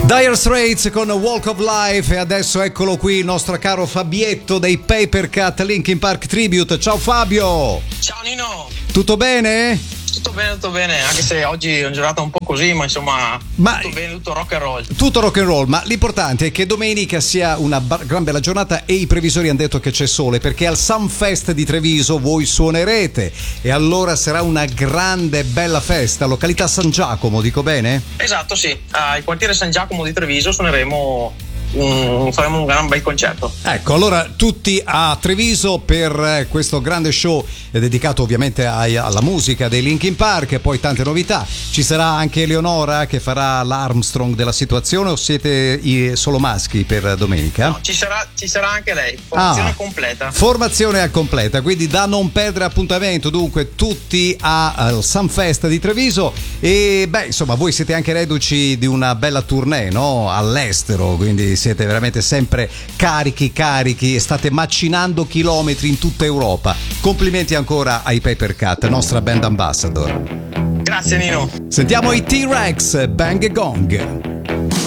Dire Straits con Walk of Life, e adesso eccolo qui il nostro caro Fabietto dei Paper Cut Linkin Park Tribute. Ciao Fabio! Ciao Nino! Tutto bene? Tutto bene, anche se oggi è una giornata un po' così, ma insomma tutto bene, tutto rock and roll. Tutto rock and roll, ma l'importante è che domenica sia una gran bella giornata e i previsori hanno detto che c'è sole, perché al Sunfest di Treviso voi suonerete e allora sarà una grande bella festa, località San Giacomo, dico bene? Esatto, sì, al quartiere San Giacomo di Treviso suoneremo. Faremo un gran bel concerto. Ecco, allora tutti a Treviso per questo grande show dedicato ovviamente alla musica dei Linkin Park e poi tante novità. Ci sarà anche Eleonora che farà l'Armstrong della situazione, o siete solo maschi per domenica? No, ci sarà anche lei, formazione completa. Formazione completa, quindi da non perdere appuntamento, dunque tutti al Sunfest di Treviso. E beh, insomma, voi siete anche reduci di una bella tournée, no? All'estero, quindi siete veramente sempre carichi e state macinando chilometri in tutta Europa. Complimenti ancora ai Paper Cut, nostra band ambassador. Grazie Nino. Sentiamo i T-Rex, Bang a Gong.